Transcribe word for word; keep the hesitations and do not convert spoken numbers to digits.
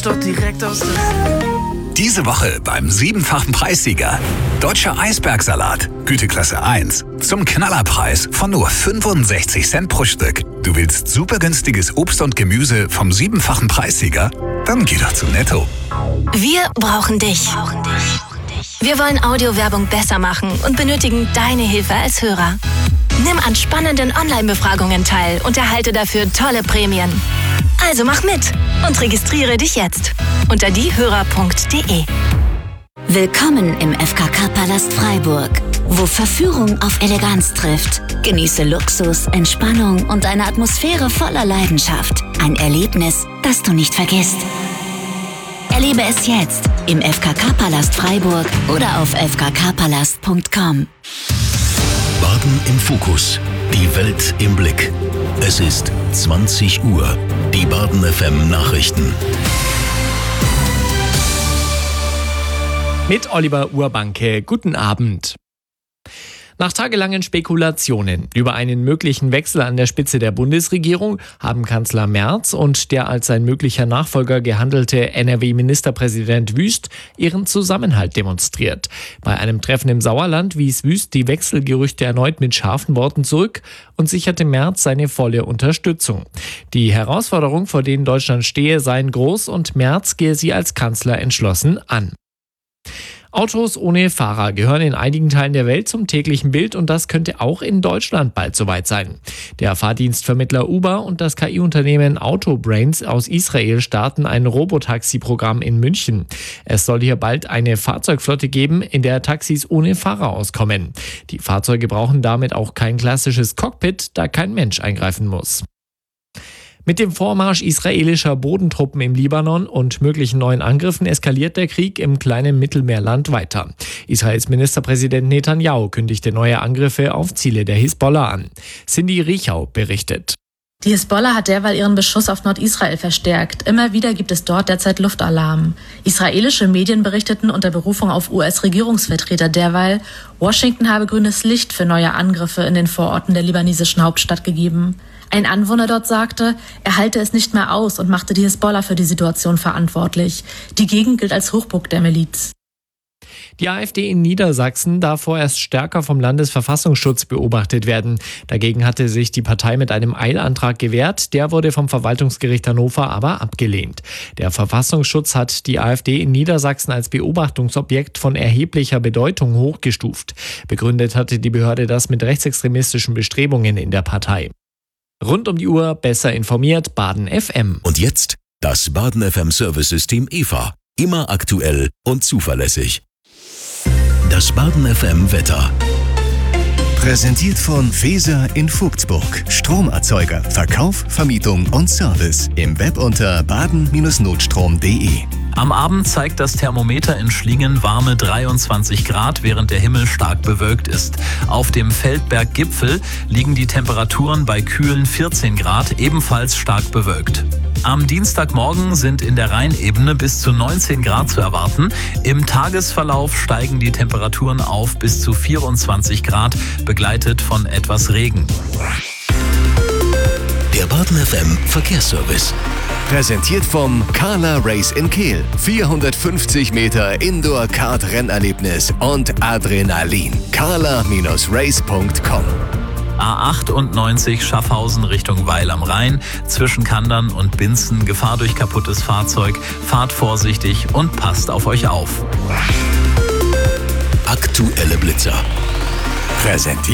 doch direkt aus der... Diese Woche beim siebenfachen Preissieger. Deutscher Eisbergsalat, Güteklasse eins. Zum Knallerpreis von nur fünfundsechzig Cent pro Stück. Du willst super günstiges Obst und Gemüse vom siebenfachen Preissieger? Dann geh doch zu Netto. Wir brauchen dich. Wir wollen Audiowerbung besser machen und benötigen deine Hilfe als Hörer. Nimm an spannenden Online-Befragungen teil und erhalte dafür tolle Prämien. Also mach mit und registriere dich jetzt unter diehörer punkt de. Willkommen im F K K-Palast Freiburg, wo Verführung auf Eleganz trifft. Genieße Luxus, Entspannung und eine Atmosphäre voller Leidenschaft. Ein Erlebnis, das du nicht vergisst. Erlebe es jetzt im F K K-Palast Freiburg oder auf f k k palast punkt com. Baden im Fokus. Die Welt im Blick. Es ist zwanzig Uhr. Die Baden F M Nachrichten. Mit Oliver Urbanke. Guten Abend. Nach tagelangen Spekulationen über einen möglichen Wechsel an der Spitze der Bundesregierung haben Kanzler Merz und der als sein möglicher Nachfolger gehandelte N R W-Ministerpräsident Wüst ihren Zusammenhalt demonstriert. Bei einem Treffen im Sauerland wies Wüst die Wechselgerüchte erneut mit scharfen Worten zurück und sicherte Merz seine volle Unterstützung. Die Herausforderungen, vor denen Deutschland stehe, seien groß und Merz gehe sie als Kanzler entschlossen an. Autos ohne Fahrer gehören in einigen Teilen der Welt zum täglichen Bild und das könnte auch in Deutschland bald soweit sein. Der Fahrdienstvermittler Uber und das K I-Unternehmen Autobrains aus Israel starten ein Robotaxi-Programm in München. Es soll hier bald eine Fahrzeugflotte geben, in der Taxis ohne Fahrer auskommen. Die Fahrzeuge brauchen damit auch kein klassisches Cockpit, da kein Mensch eingreifen muss. Mit dem Vormarsch israelischer Bodentruppen im Libanon und möglichen neuen Angriffen eskaliert der Krieg im kleinen Mittelmeerland weiter. Israels Ministerpräsident Netanyahu kündigte neue Angriffe auf Ziele der Hisbollah an. Cindy Riechau berichtet. Die Hisbollah hat derweil ihren Beschuss auf Nordisrael verstärkt. Immer wieder gibt es dort derzeit Luftalarm. Israelische Medien berichteten unter Berufung auf U S-Regierungsvertreter derweil, Washington habe grünes Licht für neue Angriffe in den Vororten der libanesischen Hauptstadt gegeben. Ein Anwohner dort sagte, er halte es nicht mehr aus und machte die Hisbollah für die Situation verantwortlich. Die Gegend gilt als Hochburg der Miliz. Die AfD in Niedersachsen darf vorerst stärker vom Landesverfassungsschutz beobachtet werden. Dagegen hatte sich die Partei mit einem Eilantrag gewehrt. Der wurde vom Verwaltungsgericht Hannover aber abgelehnt. Der Verfassungsschutz hat die AfD in Niedersachsen als Beobachtungsobjekt von erheblicher Bedeutung hochgestuft. Begründet hatte die Behörde das mit rechtsextremistischen Bestrebungen in der Partei. Rund um die Uhr besser informiert, Baden F M. Und jetzt das Baden F M Service-System E V A. Immer aktuell und zuverlässig. Das Baden F M Wetter. Präsentiert von Feser in Vogtsburg. Stromerzeuger, Verkauf, Vermietung und Service. Im Web unter baden Bindestrich notstrom punkt de. Am Abend zeigt das Thermometer in Schlingen warme dreiundzwanzig Grad, während der Himmel stark bewölkt ist. Auf dem Feldberggipfel liegen die Temperaturen bei kühlen vierzehn Grad, ebenfalls stark bewölkt. Am Dienstagmorgen sind in der Rheinebene bis zu neunzehn Grad zu erwarten. Im Tagesverlauf steigen die Temperaturen auf bis zu vierundzwanzig Grad, begleitet von etwas Regen. Der Baden F M Verkehrsservice. Präsentiert vom Carla Race in Kehl. vierhundertfünfzig Meter Indoor-Kart-Rennerlebnis und Adrenalin. carla Bindestrich race punkt com. A achtundneunzig Schaffhausen Richtung Weil am Rhein. Zwischen Kandern und Binzen Gefahr durch kaputtes Fahrzeug. Fahrt vorsichtig und passt auf euch auf. Aktuelle Blitzer. Präsentiert